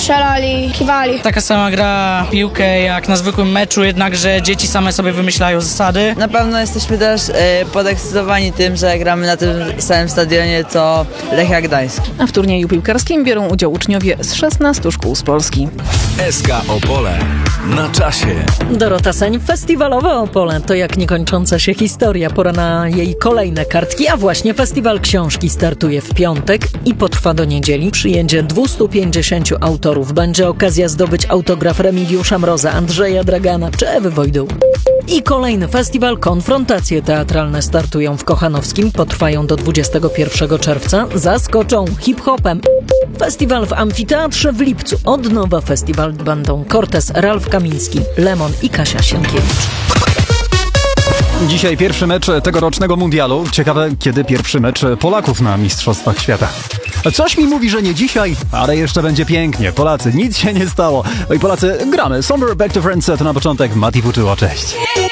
strzelali, kiwali. Taka sama gra w piłkę jak na zwykłym meczu, jednakże dzieci same sobie wymyślają zasady. Na pewno jesteśmy też podekscytowani tym, że gramy na tym samym stadionie co Lechia Gdańsk. A w turnieju piłkarskim biorą udział uczniowie z 16 szkół z Polski. SK Opole na czasie. Dorota Seń, festiwalowe Opole to jak niekończąca się historia. Pora na jej kolejne kartki, a właśnie festiwal książki startuje w piątek i potrwa do niedzieli. Przyjedzie 250 autorów. Będzie okazja zdobyć autograf Remigiusza Mroza, Andrzeja Dragana czy Ewy Wojdu. I kolejny festiwal, konfrontacje teatralne startują w Kochanowskim, potrwają do 21 czerwca, zaskoczą hip-hopem. Festiwal w Amfiteatrze w lipcu. Od nowa festiwal będą Cortez, Ralf Kamiński, Lemon i Kasia Sienkiewicz. Dzisiaj pierwszy mecz tegorocznego mundialu. Ciekawe, kiedy pierwszy mecz Polaków na Mistrzostwach Świata. Coś mi mówi, że nie dzisiaj, ale jeszcze będzie pięknie. Polacy, nic się nie stało. No i Polacy, gramy. Somewhere Back to Friends to na początek. Mati Fuczyło, cześć.